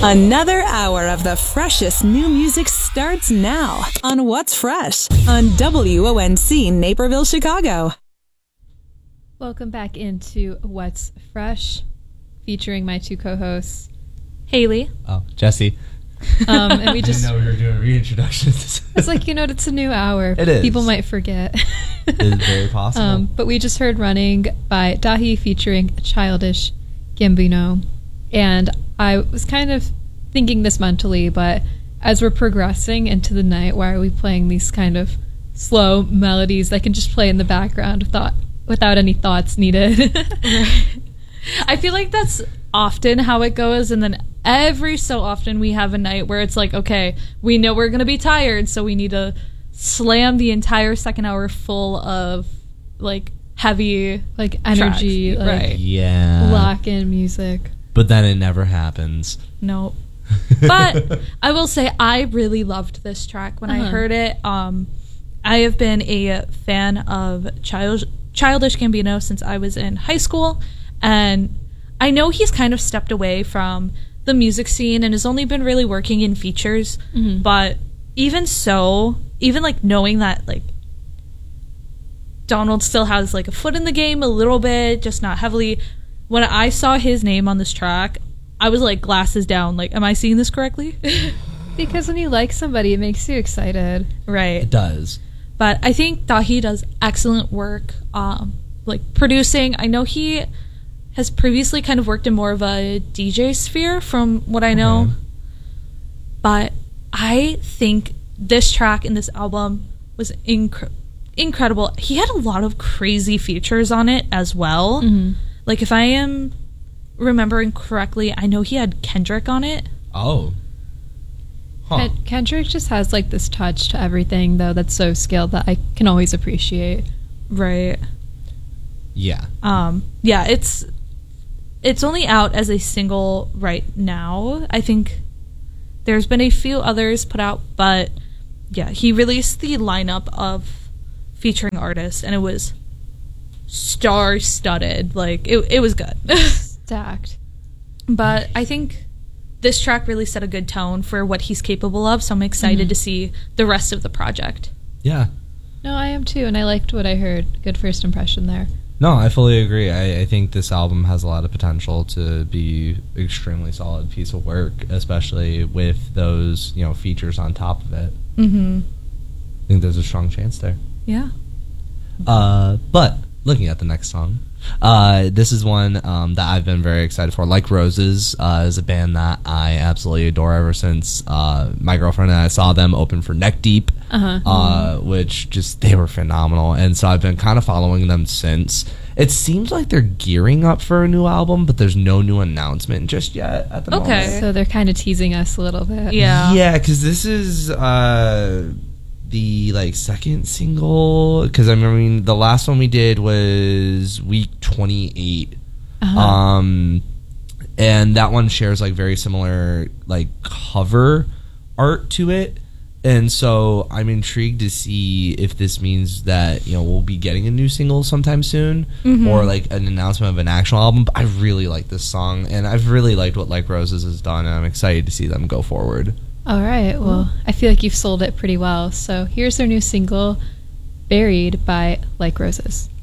Another hour of the freshest new music starts now on What's Fresh on WONC Naperville, Chicago. Welcome back into What's Fresh, featuring my two co-hosts, Haley. Oh, Jesse. And we just I didn't know we were doing reintroductions. it's like, it's a new hour. It is. People might forget. It is very possible. But we just heard Running by Dahi featuring Childish Gambino. And I was kind of thinking this mentally, but as we're progressing into the night, why are we playing these kind of slow melodies that can just play in the background without any thoughts needed? Right. I feel like that's often how it goes, and then every so often we have a night where it's like, okay, we know we're going to be tired, so we need to slam the entire second hour full of like heavy like energy, tracks. like Right. Yeah. lock-in music. But then it never happens. Nope. But I will say I really loved this track when I heard it. I have been a fan of Childish Gambino since I was in high school, and I know he's kind of stepped away from the music scene and has only been really working in features, but even so, even like knowing that like Donald still has like a foot in the game a little bit, just not heavily, when I saw his name on this track, I was like glasses down, like, am I seeing this correctly? Because when you like somebody, it makes you excited. Right. It does. But I think Dahi does excellent work, like producing. I know he has previously kind of worked in more of a DJ sphere from what I know. But I think this track in this album was incredible. He had a lot of crazy features on it as well. Like, if I am remembering correctly, I know he had Kendrick on it. Oh. Huh. Kendrick just has like this touch to everything, though, that's so skilled that I can always appreciate. Right. Yeah. Yeah, it's only out as a single right now. I think there's been a few others put out, but yeah, he released the lineup of featuring artists, and it was star-studded. Like, it was good. Stacked. But I think this track really set a good tone for what he's capable of, so I'm excited to see the rest of the project. Yeah. No, I am too, and I liked what I heard. Good first impression there. No, I fully agree. I think this album has a lot of potential to be extremely solid piece of work, especially with those, features on top of it. I think there's a strong chance there. Yeah. But looking at the next song, this is one that I've been very excited for. Like Roses is a band that I absolutely adore ever since my girlfriend and I saw them open for Neck Deep, which just, they were phenomenal. And so I've been kind of following them since. It seems like they're gearing up for a new album, but there's no new announcement just yet at the moment. So they're kind of teasing us a little bit. Yeah. Yeah, because this is the second single, because I mean the last one we did was week 28, and that one shares like very similar like cover art to it, and so I'm intrigued to see if this means that we'll be getting a new single sometime soon, or like an announcement of an actual album. But I really like this song, and I've really liked what Like Roses has done, and I'm excited to see them go forward. All right, well, I feel like you've sold it pretty well. So here's their new single, Buried by Like Roses.